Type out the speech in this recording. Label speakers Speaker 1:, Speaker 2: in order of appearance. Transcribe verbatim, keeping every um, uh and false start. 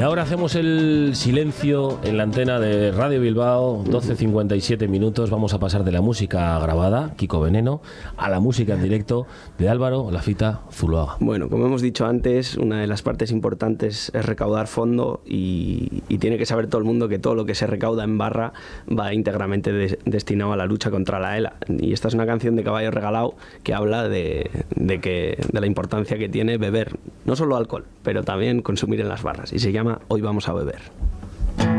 Speaker 1: ahora hacemos el silencio en la antena de Radio Bilbao, doce cincuenta y siete minutos. Vamos a pasar de la música grabada, Kiko Veneno, a la música en directo de Álvaro Lafita Zuloaga.
Speaker 2: Bueno, como hemos dicho antes, una de las partes importantes es recaudar fondo y, y tiene que saber todo el mundo que todo lo que se recauda en barra va íntegramente de, destinado a la lucha contra la ELA. Y esta es una canción de Caballo Regalado que habla de, de, que, de la importancia que tiene beber, no solo alcohol, pero también consumir en las barras. Y se llama Hoy vamos a beber.